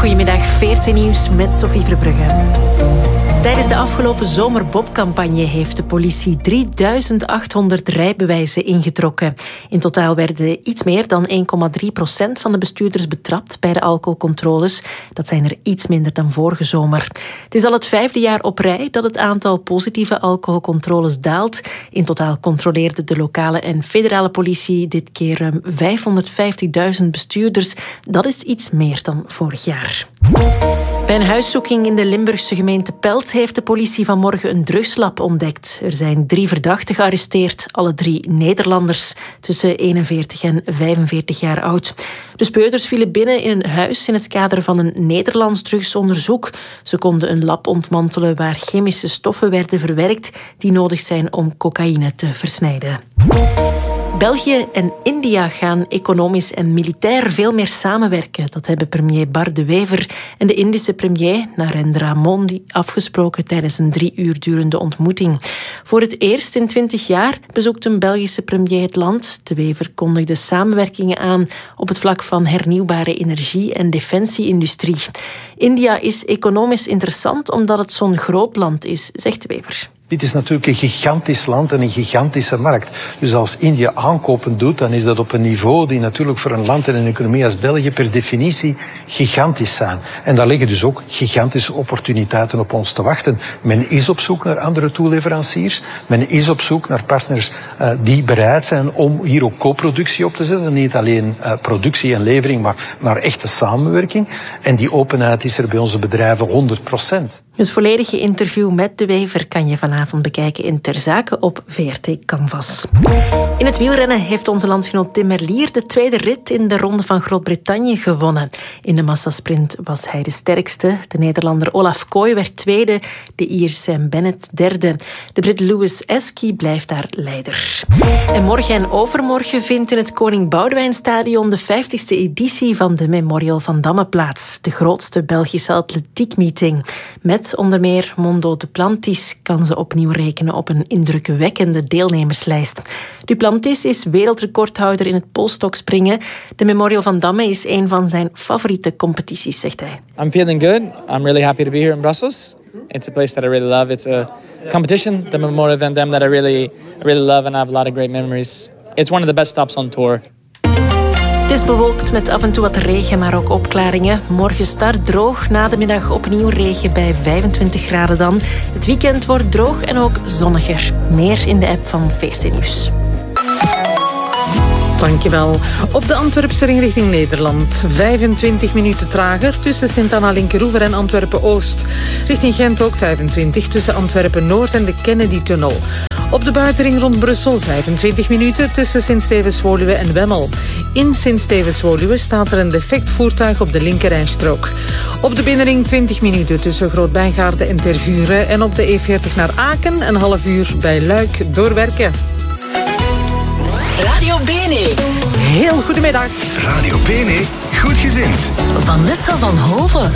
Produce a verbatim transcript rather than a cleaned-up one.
Goedemiddag, V R T Nieuws met Sophie Verbrugge. Tijdens de afgelopen zomerbobcampagne heeft de politie drieduizend achthonderd rijbewijzen ingetrokken. In totaal werden iets meer dan één komma drie procent van de bestuurders betrapt bij de alcoholcontroles. Dat zijn er iets minder dan vorige zomer. Het is al het vijfde jaar op rij dat het aantal positieve alcoholcontroles daalt. In totaal controleerde de lokale en federale politie dit keer ruim vijfhonderdvijftigduizend bestuurders. Dat is iets meer dan vorig jaar. Bij een huiszoeking in de Limburgse gemeente Pelt heeft de politie vanmorgen een drugslab ontdekt. Er zijn drie verdachten gearresteerd, alle drie Nederlanders, tussen eenenveertig en vijfenveertig jaar oud. De speurders vielen binnen in een huis in het kader van een Nederlands drugsonderzoek. Ze konden een lab ontmantelen waar chemische stoffen werden verwerkt die nodig zijn om cocaïne te versnijden. België en India gaan economisch en militair veel meer samenwerken. Dat hebben premier Bar de Wever en de Indische premier Narendra Modi afgesproken tijdens een drie uur durende ontmoeting. Voor het eerst in twintig jaar bezoekt een Belgische premier het land. De Wever kondigde samenwerkingen aan op het vlak van hernieuwbare energie en defensieindustrie. India is economisch interessant omdat het zo'n groot land is, zegt de Wever. Dit is natuurlijk een gigantisch land en een gigantische markt. Dus als India aankopen doet, dan is dat op een niveau die natuurlijk voor een land en een economie als België per definitie gigantisch zijn. En daar liggen dus ook gigantische opportuniteiten op ons te wachten. Men is op zoek naar andere toeleveranciers. Men is op zoek naar partners uh, die bereid zijn om hier ook co-productie op te zetten. Niet alleen uh, productie en levering, maar, maar echte samenwerking. En die openheid is er bij onze bedrijven honderd procent. Het volledige interview met de Wever kan je vanavond bekijken in Ter Zake op V R T Canvas. In het wielrennen heeft onze landgenoot Tim Merlier de tweede rit in de Ronde van Groot-Brittannië gewonnen. In de massasprint was hij de sterkste. De Nederlander Olaf Kooi werd tweede, de Ier Sam Bennett derde. De Brit Lewis Eski blijft daar leider. En morgen en overmorgen vindt in het Koning Boudewijnstadion de vijftigste editie van de Memorial van Damme plaats. De grootste Belgische atletiekmeeting. Met onder meer Mondo Duplantis kan ze opnieuw rekenen op een indrukwekkende deelnemerslijst. Duplantis is wereldrecordhouder in het polstokspringen. De Memorial van Damme is een van zijn favoriete competities, zegt hij. I'm feeling good. I'm really happy to be here in Brussels. It's a place that I really love. It's a competition, the Memorial van Damme, that I really, I really love and I have a lot of great memories. It's one of the best stops on tour. Het is bewolkt met af en toe wat regen, maar ook opklaringen. Morgen start droog, na de middag opnieuw regen bij vijfentwintig graden dan. Het weekend wordt droog en ook zonniger. Meer in de app van V R T Nieuws. Dankjewel. Op de Antwerpse ring richting Nederland. vijfentwintig minuten trager tussen Sint-Anna-Linkeroever en Antwerpen-Oost. Richting Gent ook vijfentwintig tussen Antwerpen-Noord en de Kennedy-tunnel. Op de buitenring rond Brussel vijfentwintig minuten tussen Sint-Stevens-Woluwe en Wemmel. In Sint-Stevens-Woluwe staat er een defect voertuig op de linkerrijstrook. Op de binnenring twintig minuten tussen Groot-Bijgaarden en Tervuren. En op de E veertig naar Aken een half uur bij Luik doorwerken. Radio Bene. Heel goedemiddag. Radio Bene, goed gezind. Vanessa van Hoven.